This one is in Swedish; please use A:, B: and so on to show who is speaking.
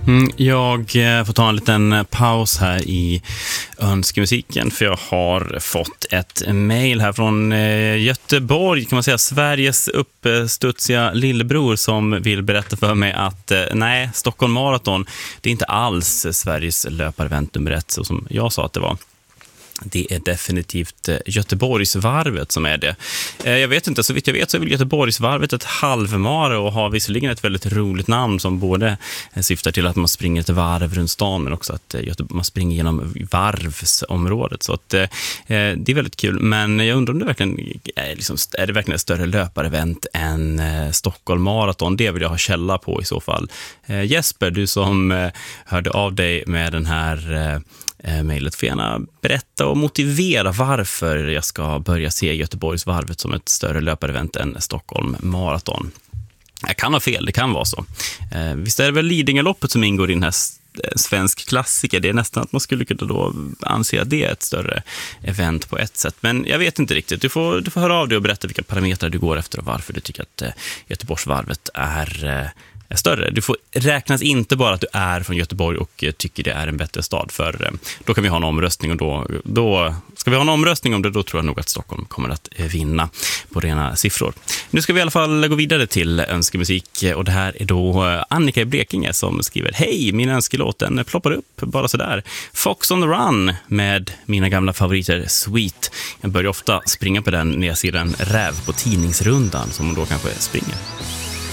A: Jag får ta en liten paus här i önskemusiken, för jag har fått ett mejl här från Göteborg, kan man säga, Sveriges uppstudsiga lillebror, som vill berätta för mig att nej, Stockholm Marathon, det är inte alls Sveriges löparevent nummer 1, så som jag sa att det var. Det är definitivt Göteborgsvarvet som är det. Jag vet inte, så vitt jag vet så är väl Göteborgsvarvet ett halvmara och har visserligen ett väldigt roligt namn som både syftar till att man springer ett varv runt stan, men också att man springer genom varvsområdet. Så att det är väldigt kul. Men jag undrar om det verkligen är det verkligen ett större löparevent än Stockholm Marathon. Det vill jag ha källa på i så fall. Jesper, du som hörde av dig med den här mejlet, får gärna berätta och motivera varför jag ska börja se Göteborgsvarvet som ett större löparevent än Stockholm Marathon. Jag kan ha fel, det kan vara så. Visst är det väl Lidingöloppet som ingår i den här svensk klassiker. Det är nästan att man skulle kunna då anse att det är ett större event på ett sätt. Men jag vet inte riktigt. Du får höra av dig och berätta vilka parametrar du går efter och varför du tycker att Göteborgsvarvet är större. Du får räknas inte bara att du är från Göteborg och tycker det är en bättre stad, för då kan vi ha en omröstning, och då ska vi ha en omröstning om det, då tror jag nog att Stockholm kommer att vinna på rena siffror. Nu ska vi i alla fall gå vidare till önskemusik, och det här är då Annika i Blekinge som skriver: hej, min önskelåt, den ploppar upp bara sådär. Fox on the Run med mina gamla favoriter Sweet. Jag börjar ofta springa på den när jag ser en räv på tidningsrundan som då kanske springer.